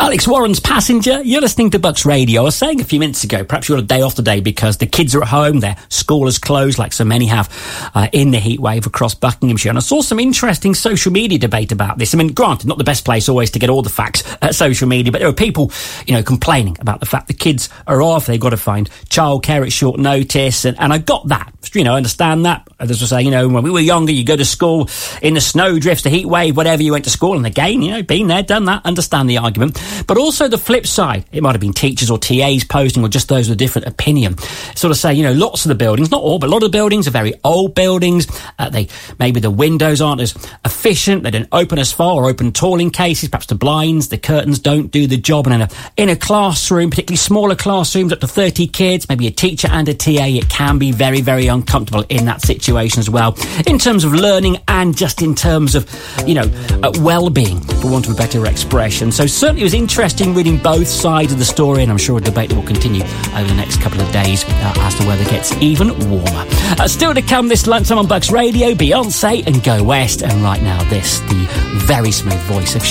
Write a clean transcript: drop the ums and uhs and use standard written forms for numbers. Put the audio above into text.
Alex Warren's Passenger. You're listening to Bucks Radio. I was saying a few minutes ago, perhaps you're on a day off today because the kids are at home, their school is closed, like so many have in the heat wave across Buckinghamshire. And I saw some interesting social media debate about this. I mean, granted, not the best place always to get all the facts at social media, but there are people, complaining about the fact the kids are off. They've got to find childcare at short notice. And I got that. I understand that. Others will say, when we were younger, you go to school in the snow drifts, the heat wave, whatever, you went to school. And again, been there, done that, understand the argument. But also the flip side, it might have been teachers or TAs posting or just those with a different opinion. Sort of say, lots of the buildings, not all, but a lot of the buildings are very old buildings. Maybe the windows aren't as efficient. They don't open as far or open tall in cases. Perhaps the blinds, the curtains don't do the job. And in a classroom, particularly smaller classrooms up to 30 kids, maybe a teacher and a TA, it can be very, very uncomfortable in that situation as well. In terms of learning and just in terms of, well-being, for want of a better expression. So certainly it was interesting reading both sides of the story, and I'm sure a debate that will continue over the next couple of days as the weather gets even warmer. Still to come this lunchtime on Bucks Radio, Beyonce and Go West. And right now this, the very smooth voice of